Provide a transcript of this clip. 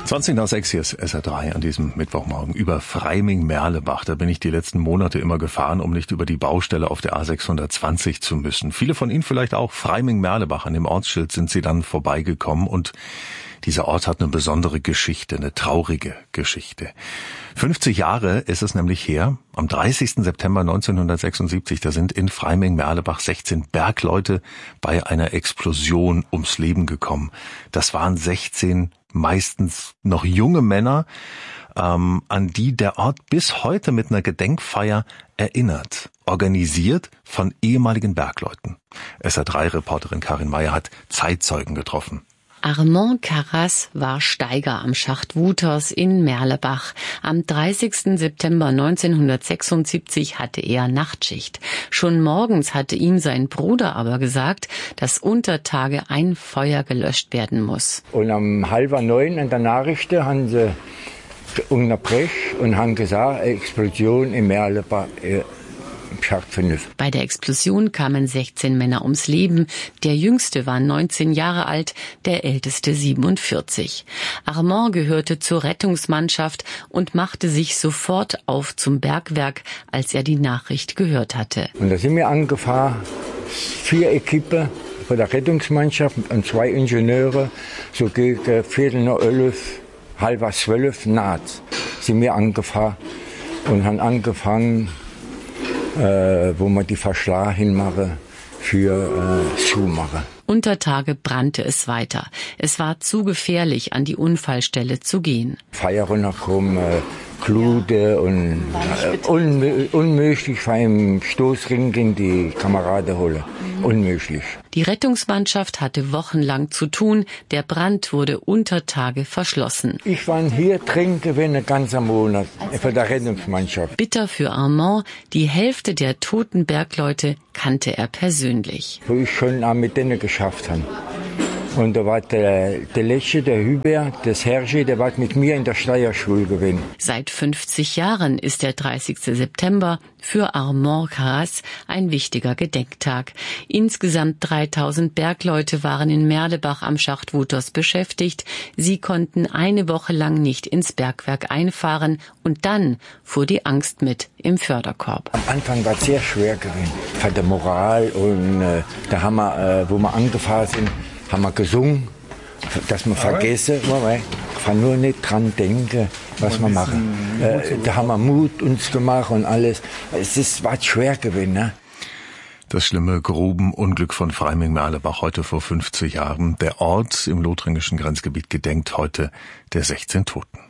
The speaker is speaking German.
20:06, hier ist SR3 an diesem Mittwochmorgen über Freiming-Merlebach. Da bin ich die letzten Monate immer gefahren, um nicht über die Baustelle auf der A620 zu müssen. Viele von Ihnen vielleicht auch. Freiming-Merlebach, an dem Ortsschild sind Sie dann vorbeigekommen und dieser Ort hat eine besondere Geschichte, eine traurige Geschichte. 50 Jahre ist es nämlich her, am 30. September 1976, da sind in Freiming-Merlebach 16 Bergleute bei einer Explosion ums Leben gekommen. Das waren 16 meistens noch junge Männer, an die der Ort bis heute mit einer Gedenkfeier erinnert, organisiert von ehemaligen Bergleuten. SR3-Reporterin Karin Meyer hat Zeitzeugen getroffen. Armand Carras war Steiger am Schacht Wuters in Merlebach. Am 30. September 1976 hatte er Nachtschicht. Schon morgens hatte ihm sein Bruder aber gesagt, dass unter Tage ein Feuer gelöscht werden muss. Und um 8:30 in der Nachrichten haben sie unterbrechen und haben gesagt, eine Explosion in Merlebach. Schacht 5. Bei der Explosion kamen 16 Männer ums Leben. Der jüngste war 19 Jahre alt, der älteste 47. Armand gehörte zur Rettungsmannschaft und machte sich sofort auf zum Bergwerk, als er die Nachricht gehört hatte. Und da sind wir angefahren, 4 Equipen von der Rettungsmannschaft und 2 Ingenieure, so gegen 11:45, 11:30 nachts sind wir angefahren und haben angefangen, wo man die Verschlag hinmache für zumache. Unter Tage brannte es weiter. Es war zu gefährlich, an die Unfallstelle zu gehen. Feuer runterkommen, Glute und unmöglich vor einem Stoßring gegen die Kameraden holen. Unmöglich. Die Rettungsmannschaft hatte wochenlang zu tun. Der Brand wurde unter Tage verschlossen. Ich war hier drin gewesen, einen ganzen Monat für die Rettungsmannschaft. Bitter für Armand, die Hälfte der toten Bergleute kannte er persönlich. Wo ich schon auch mit denen geschafft habe. Und da war der Letzte, der Hubert, das Herrsche, der war mit mir in der Steierschule gewesen. Seit 50 Jahren ist der 30. September für Armand Carras ein wichtiger Gedenktag. Insgesamt 3000 Bergleute waren in Merlebach am Schacht Wuters beschäftigt. Sie konnten eine Woche lang nicht ins Bergwerk einfahren und dann fuhr die Angst mit im Förderkorb. Am Anfang war es sehr schwer gewesen, von der Moral und da haben wir, wo wir angefahren sind, haben wir gesungen, dass wir vergessen, ich kann nur nicht dran denken, was wir machen. Da haben wir Mut uns gemacht und alles. War schwer gewesen, ne? Das schlimme Grubenunglück von Freiming-Merlebach heute vor 50 Jahren. Der Ort im lothringischen Grenzgebiet gedenkt heute der 16 Toten.